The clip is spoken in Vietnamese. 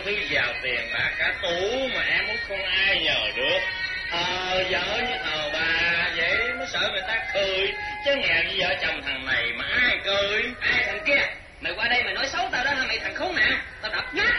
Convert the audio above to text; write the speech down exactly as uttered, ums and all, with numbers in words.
thứ giàu tiền bạc cả tủ mà em muốn không ai nhờ được. Ờ vợ như thờ bà vậy mới sợ người ta cười, chứ nghèo như vợ chồng thằng này mà ai cười. Ai thằng kia? Mày qua đây mày nói xấu tao đó hả mày thằng khốn nạn? Tao đập nhá